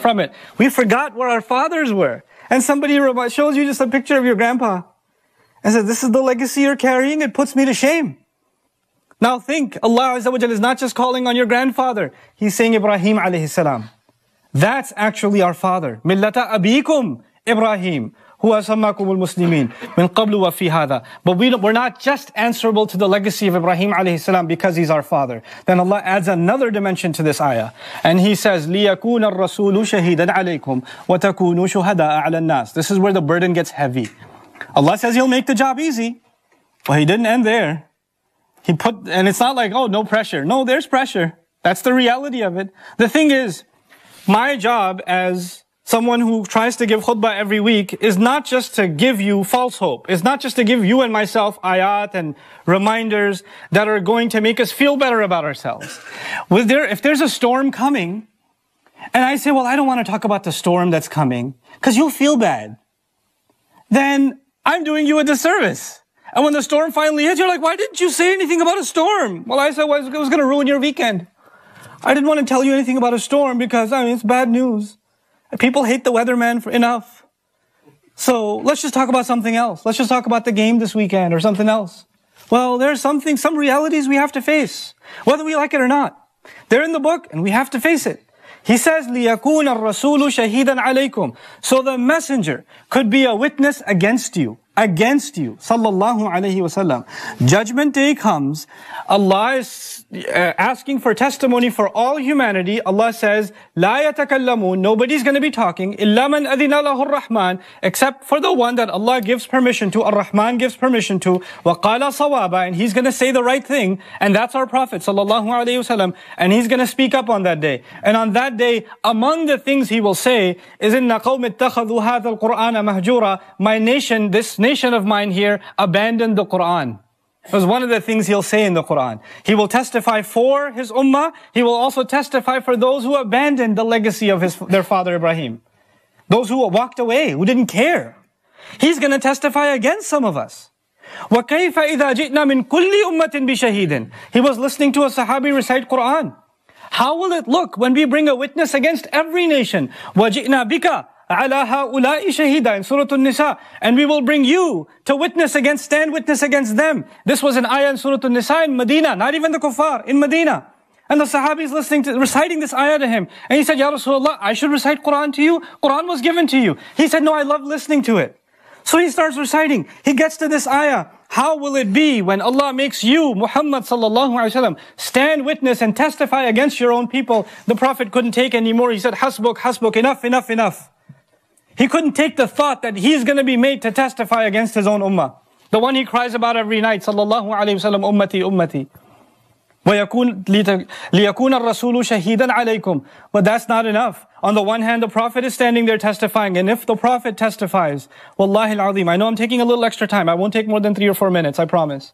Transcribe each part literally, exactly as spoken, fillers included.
from it. We forgot where our fathers were. And somebody shows you just a picture of your grandpa and says, this is the legacy you're carrying, it puts me to shame. Now think, Allah Azza wa Jalla is not just calling on your grandfather. He's saying Ibrahim alayhi salam. That's actually our father. Millata abikum Ibrahim. Huwa sammakumul muslimin min qablu wa fi hadha. But we we're not just answerable to the legacy of Ibrahim alayhi salam because he's our father. Then Allah adds another dimension to this ayah. And He says, لِيَكُونَ الرَّسُولُ شَهِيدًا عَلَيْكُمْ وَتَكُونُوا شُهَدَاءَ عَلَى النَّاسِ. This is where the burden gets heavy. Allah says He'll make the job easy. Well, He didn't end there. He put, and it's not like, oh, no pressure. No, there's pressure. That's the reality of it. The thing is, my job as someone who tries to give khutbah every week is not just to give you false hope. It's not just to give you and myself ayat and reminders that are going to make us feel better about ourselves. With there, if there's a storm coming, and I say, well, I don't want to talk about the storm that's coming, because you'll feel bad, then I'm doing you a disservice. And when the storm finally hits, you're like, why didn't you say anything about a storm? Well, I said well, it was going to ruin your weekend. I didn't want to tell you anything about a storm because, I mean, it's bad news. People hate the weatherman for enough. So let's just talk about something else. Let's just talk about the game this weekend or something else. Well, there's something, some realities we have to face, whether we like it or not. They're in the book and we have to face it. He says, لِيَكُونَ الرَّسُولُ شَهِيدًا عَلَيْكُمْ. So the messenger could be a witness against you. Against you. Sallallahu alayhi wa sallam. Judgment day comes. Allah is uh, asking for testimony for all humanity. Allah says, لَا يَتَكَلَّمُونَ. Nobody's going to be talking. إِلَّا مَنْ أَذِنَ لَهُ الرَّحْمَنِ. Except for the one that Allah gives permission to. Ar-Rahman gives permission to. وَقَالَ صَوَابًا. And he's going to say the right thing. And that's our Prophet sallallahu alayhi wa sallam. And he's going to speak up on that day. And on that day, among the things he will say is, إِنَّ قَوْمِ اتَّخَذُوا هَذَا الْقُرْآنَ مَهْجُورًا. My nation, this nation of mine here, abandoned the Quran. It was one of the things he'll say in the Quran. He will testify for his ummah. He will also testify for those who abandoned the legacy of his their father Ibrahim. Those who walked away, who didn't care. He's going to testify against some of us. وَكَيْفَ إِذَا جِئْنَا مِنْ كُلِّ أُمَّةٍ بِشَهِيدٍ. He was listening to a Sahabi recite Quran. How will it look when we bring a witness against every nation? وَجِئْنَا بِكَ عَلَى هَؤُلَاءِ شَهِيدًا in Surah An-Nisa. And we will bring you to witness against, stand witness against them. This was an ayah in Surah An-Nisa in Medina, not even the kuffar, in Medina. And the Sahabis listening to, reciting this ayah to him. And he said, Ya Rasulullah, I should recite Quran to you? Quran was given to you. He said, no, I love listening to it. So he starts reciting. He gets to this ayah. How will it be when Allah makes you, Muhammad sallallahu alaihi wasallam, stand witness and testify against your own people? The Prophet couldn't take anymore. He said, Hasbuk, Hasbuk, enough, enough, enough. He couldn't take the thought that he's going to be made to testify against his own ummah. The one he cries about every night, sallallahu alayhi wa sallam, ummati, ummati. وَيَكُونَ لِيَكُونَ الرَّسُولُ شَهِيدًا عَلَيْكُمْ. But that's not enough. On the one hand, the Prophet is standing there testifying. And if the Prophet testifies, Wallahi al-Azim, I know I'm taking a little extra time. I won't take more than three or four minutes, I promise.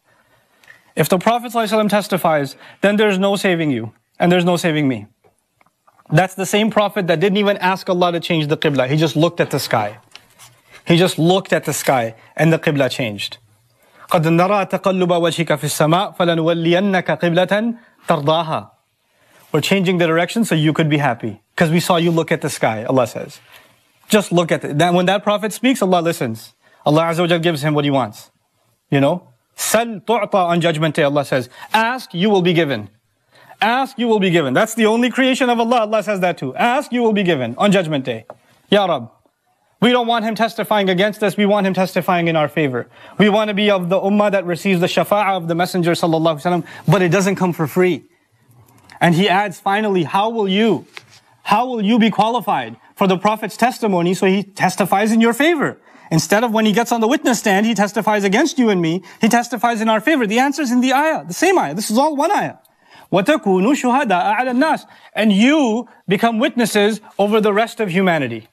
If the Prophet ﷺ testifies, then there's no saving you. And there's no saving me. That's the same Prophet that didn't even ask Allah to change the Qibla. He just looked at the sky. He just looked at the sky and the Qibla changed. قَدْ نَرَى تَقَلُّبَ وَجْهِكَ فِي السَّمَاءِ فَلَنُوَلِّيَنَّكَ قِبْلَةً تَرْضَاهَا. We're changing the direction so you could be happy. Because we saw you look at the sky, Allah says. Just look at it. That, when that Prophet speaks, Allah listens. Allah Azza wa Jal gives him what he wants. You know? سَلْ تُعْطَى on Judgment Day, Allah says. Ask, you will be given. Ask, you will be given. That's the only creation of Allah. Allah says that too. Ask, you will be given on Judgment Day. Ya Rab. We don't want him testifying against us. We want him testifying in our favor. We want to be of the ummah that receives the shafa'ah of the Messenger sallallahu alaihi wasallam. But it doesn't come for free. And he adds finally, how will you, how will you be qualified for the Prophet's testimony so he testifies in your favor? Instead of when he gets on the witness stand, he testifies against you and me. He testifies in our favor. The answer is in the ayah, the same ayah. This is all one ayah. وَتَكُونُوا شُهَدَاءَ عَلَى النَّاسِ. And you become witnesses over the rest of humanity.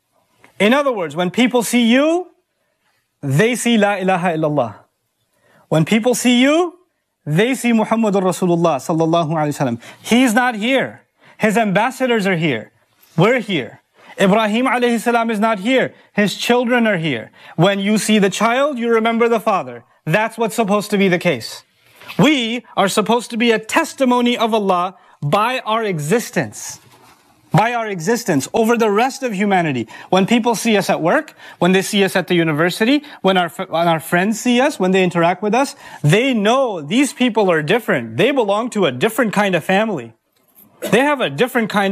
In other words, when people see you, they see La ilaha illallah. When people see you, they see Muhammadur Rasulullah sallallahu alaihi wasallam. He's not here. His ambassadors are here. We're here. Ibrahim alayhi salam is not here. His children are here. When you see the child, you remember the father. That's what's supposed to be the case. We are supposed to be a testimony of Allah by our existence. by our existence over the rest of humanity. When people see us at work, when they see us at the university, when our, when our friends see us, when they interact with us, they know these people are different. They belong to a different kind of family. They have a different kind